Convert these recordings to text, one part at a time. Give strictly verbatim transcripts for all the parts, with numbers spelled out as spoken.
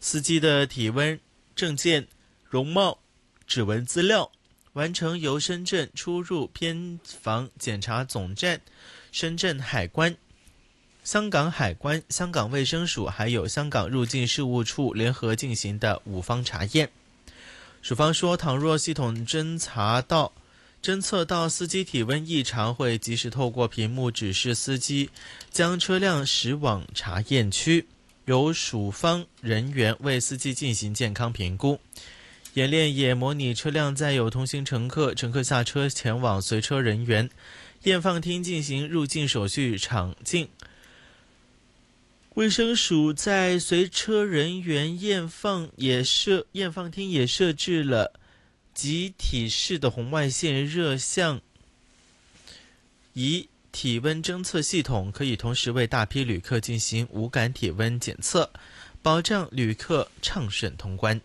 司机的体温、证件、容貌、指纹资料完成由深圳出入边防检查总站、深圳海关、香港海关、香港卫生署还有香港入境事务处联合进行的五方查验。署方说，倘若系统侦查到侦测到司机体温异常，会及时透过屏幕指示司机将车辆驶往查验区，由署方人员为司机进行健康评估。演练也模拟车辆载有同行乘客，乘客下车前往随车人员验放厅进行入境手续场径。卫生署在随车人员验放也设验放厅也设置了集体式的红外线热像仪体温侦测系统，可以同时为大批旅客进行无感体温检测，保障旅客畅顺通关。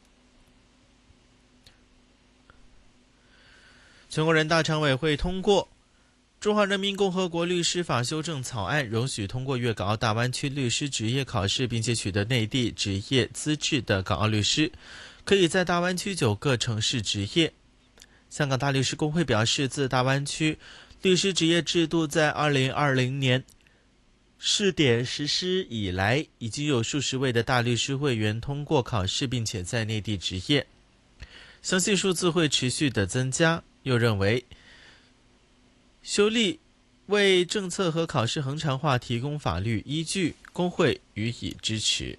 全国人大常委会通过《中华人民共和国律师法》修正草案，容许通过粤港澳大湾区律师执业考试并且取得内地执业资质的港澳律师，可以在大湾区九个城市执业。香港大律师公会表示，自大湾区律师执业制度在二零二零年试点实施以来，已经有数十位的大律师会员通过考试并且在内地执业，相信数字会持续的增加。又认为修例为政策和考试恒常化提供法律依据，工会予以支持。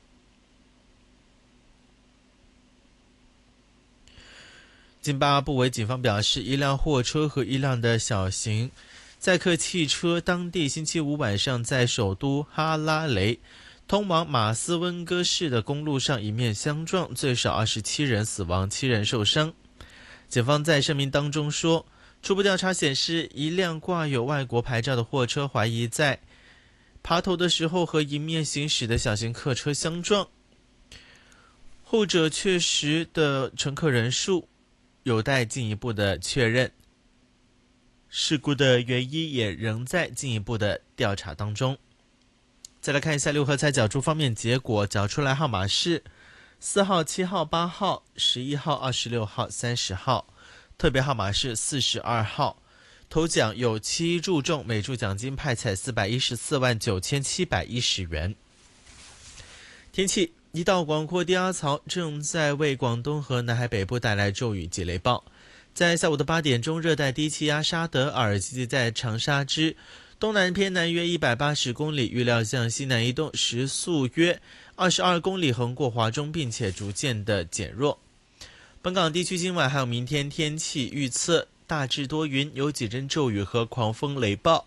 津巴布韦警方表示，一辆货车和一辆的小型载客汽车当地星期五晚上在首都哈拉雷通往马斯温哥市的公路上迎面相撞，最少二十七人死亡，七人受伤。警方在声明当中说，初步调查显示，一辆挂有外国牌照的货车怀疑在爬头的时候和迎面行驶的小型客车相撞，后者确实的乘客人数有待进一步的确认，事故的原因也仍在进一步的调查当中。再来看一下六合彩角注方面结果，缴出来号码是四号、七号、八号、十一号、二十六号、三十号，特别号码是四十二号。头奖有七注中，每注奖金派彩四百一十四万九千七百一十元。天气，一道广阔低压槽正在为广东和南海北部带来骤雨及雷暴。在下午的八点钟，热带低气压沙德尔集结在长沙之东南偏南约一百八十公里，预料向西南移动，时速约二十二公里，横过华中，并且逐渐的减弱。本港地区今晚还有明天天气预测，大致多云，有几阵骤雨和狂风雷暴，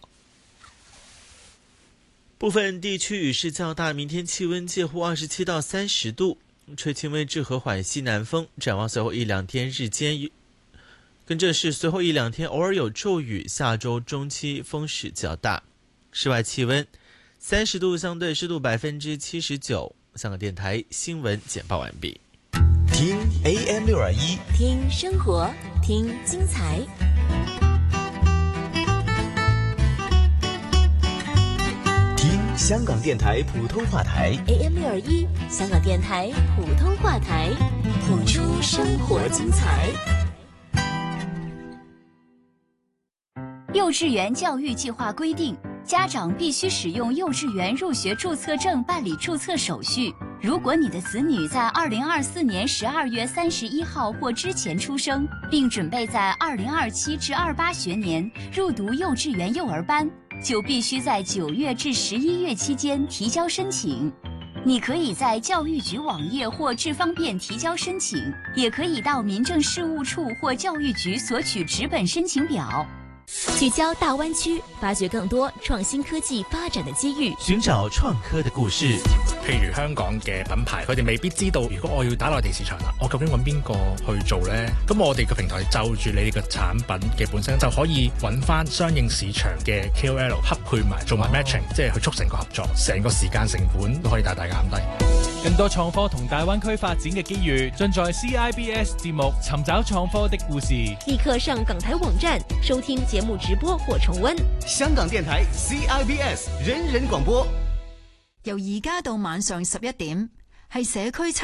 部分地区雨势较大。明天气温介乎二十七到三十度，吹轻微至和缓西南风。展望随后一两天日间，跟着是随后一两天偶尔有骤雨，下周中期风势较大。室外气温三十度，相对湿度百分之七十九。香港电台新闻简报完毕。 听 A M 六二一， 听生活，听精彩。 听香港电台普通话台 A M 六二一，香港电台普通话台，谱出生活精彩。 幼稚园教育计划规定，家长必须使用幼稚园入学注册证办理注册手续。如果你的子女在二零二四年十二月三十一号或之前出生，并准备在二零二七至二八学年入读幼稚园幼儿班，就必须在九月至十一月期间提交申请。你可以在教育局网页或智方便提交申请，也可以到民政事务处或教育局索取纸本申请表。 聚焦大湾区，发掘更多创新科技发展的机遇， 寻找创科的故事。 譬如香港嘅品牌，佢哋未必知道，如果我要打內地市場啦，我究竟揾邊個去做呢？咁我哋嘅平台就住你哋嘅產品嘅本身，就可以揾翻相應市場嘅 K O L 匹配埋，做埋 matching，、哦、即係去促成個合作，成個時間成本都可以大大減低。 更多創科同大灣區發展嘅機遇，盡在 C I B S 節目尋找創科的故事。 立刻上港台網站收聽節目直播或重溫。 香港電台 C I B S 人人廣播， 由而家到晚上十一點，係社區